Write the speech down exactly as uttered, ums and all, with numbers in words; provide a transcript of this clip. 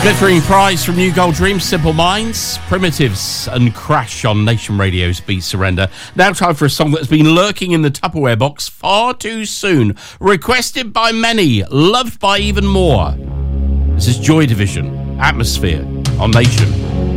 Glittering prize from New Gold Dreams, Simple Minds, Primitives and Crash on Nation Radio's Beat Surrender. Now time for a song that's been lurking in the Tupperware box far too soon. Requested by many, loved by even more. This is Joy Division, Atmosphere on Nation.